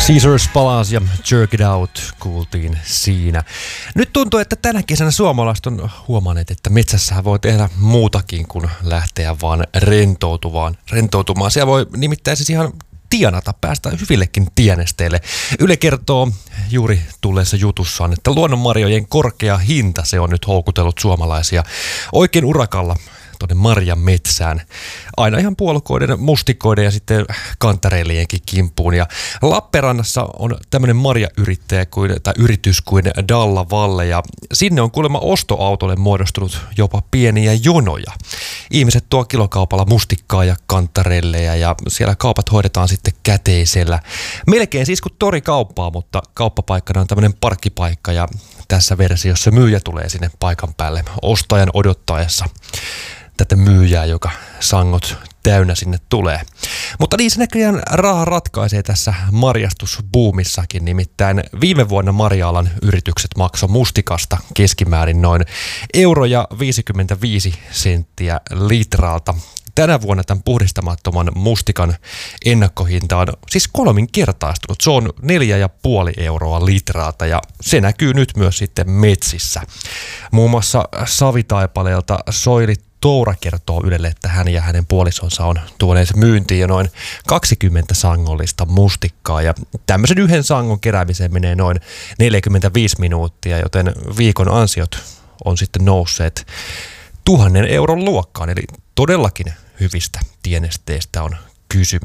Caesars Palace ja Jerk It Out kuultiin siinä. Nyt tuntuu, että tänä kesänä suomalaiset on huomanneet, että metsässähän voi tehdä muutakin kuin lähteä vaan rentoutumaan. Siellä voi nimittäin siis ihan tienata, päästä hyvillekin tienesteille. Yle kertoo juuri tulleessa jutussaan, että luonnonmarjojen korkea hinta se on nyt houkutellut suomalaisia oikein urakalla tuonne marjan metsään. Aina ihan puolukoiden, mustikoiden ja sitten kantareilienkin kimppuun. Ja Lappeenrannassa on tämmöinen yritys kuin Dalla Valle ja sinne on kuulemma ostoautolle muodostunut jopa pieniä jonoja. Ihmiset tuo kilokaupalla mustikkaa ja kantarelleja ja siellä kaupat hoidetaan sitten käteisellä. Melkein siis kuin torikauppaa, mutta kauppapaikkana on tämmöinen parkkipaikka ja tässä versiossa myyjä tulee sinne paikan päälle ostajan odottaessa tätä myyjää, joka sangot täynnä sinne tulee. Mutta niin se näköjään raha ratkaisee tässä marjastusbuumissakin, nimittäin viime vuonna marja-alan yritykset maksoi mustikasta keskimäärin noin €1,55 litralta. Tänä vuonna tämän puhdistamattoman mustikan ennakkohinta on siis kolminkertaistunut. Se on €4,5 litralta ja se näkyy nyt myös sitten metsissä. Muun muassa Savitaipaleelta Soili Toura kertoo Ylelle, että hän ja hänen puolisonsa on tuoneet myyntiin jo noin 20 sangollista mustikkaa ja tämmöisen yhden sangon keräämiseen menee noin 45 minuuttia, joten viikon ansiot on sitten nousseet €1,000 luokkaan, eli todellakin hyvistä tienesteistä on kysymys.